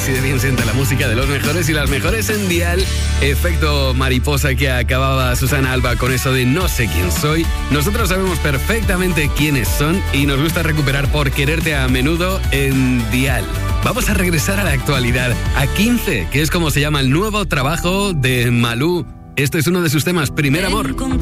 así de bien siente la música de los mejores y las mejores en Dial. Efecto mariposa que acababa Susana Alba con eso de no sé quién soy. Nosotros sabemos perfectamente quiénes son y nos gusta recuperar Por quererte a menudo en Dial. Vamos a regresar a la actualidad, a 15, que es como se llama el nuevo trabajo de Malú. Este es uno de sus temas, Primer Amor.